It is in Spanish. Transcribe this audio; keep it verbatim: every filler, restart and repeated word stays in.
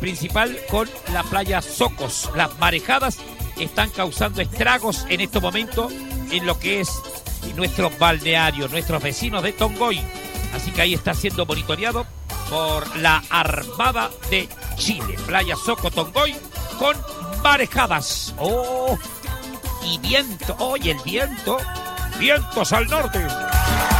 principal con la playa Socos. Las marejadas están causando estragos en estos momentos en lo que es nuestros balnearios, nuestros vecinos de Tongoy. Así que ahí está siendo monitoreado por la Armada de Chile. Playa Soco Tongoy con marejadas. Oh, y viento, oye, el viento, vientos al norte.